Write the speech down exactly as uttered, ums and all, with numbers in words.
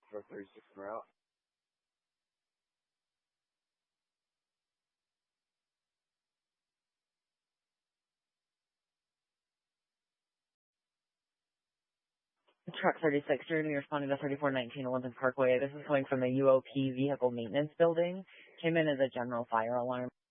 for thirty-six route. Truck thirty-six, you're going to be responding to thirty-four nineteen Olympic Parkway. This is coming from the U O P Vehicle Maintenance Building. Came in as a general fire alarm.